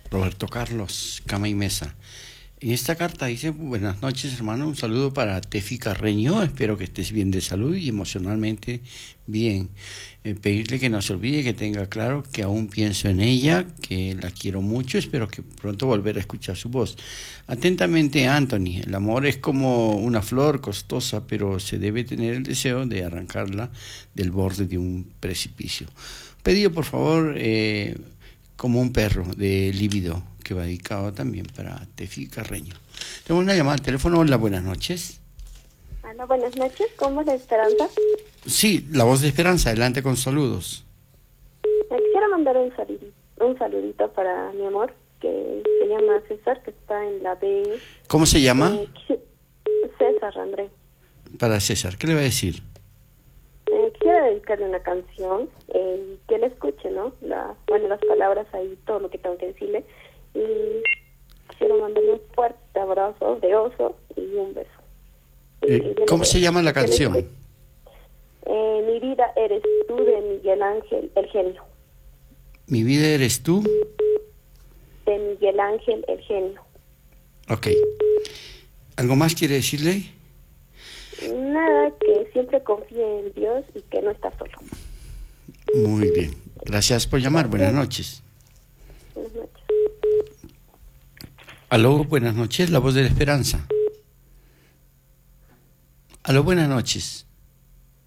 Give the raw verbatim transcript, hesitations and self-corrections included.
Roberto Carlos, cama y mesa. En esta carta dice: buenas noches, hermano, un saludo para Tefi Carreño, espero que estés bien de salud y emocionalmente bien. Eh, pedirle que no se olvide, que tenga claro que aún pienso en ella, que la quiero mucho, espero que pronto volver a escuchar su voz. Atentamente, Anthony, el amor es como una flor costosa, pero se debe tener el deseo de arrancarla del borde de un precipicio. Pedido, por favor, eh, como un perro, de Líbido, que va dedicado también para Tefi Carreño. Tengo una llamada al teléfono. Hola, buenas noches. Hola, buenas noches. ¿Cómo es la Esperanza? Sí, la voz de Esperanza, adelante con saludos. Me quisiera mandar un saludito, un saludito para mi amor, que se llama César, que está en la B. ¿Cómo se llama? Eh, quisi- César, André. Para César, ¿qué le va a decir? Eh, quisiera dedicarle una canción, eh, que le escuche, ¿no? La, bueno, las palabras ahí, todo lo que tengo que decirle. Y quisiera mandarle un fuerte abrazo de oso y un beso. Y- y Eh, yo le ¿Cómo voy a se llama la decir que le canción? escuche. Eh, mi vida eres tú, de Miguel Ángel, el genio. Mi vida eres tú. De Miguel Ángel, el genio. Ok. ¿Algo más quiere decirle? Nada, que siempre confíe en Dios y que no está solo. Muy bien. Gracias por llamar. Buenas noches. Buenas noches. Aló, buenas noches. La voz de la Esperanza. Aló, buenas noches.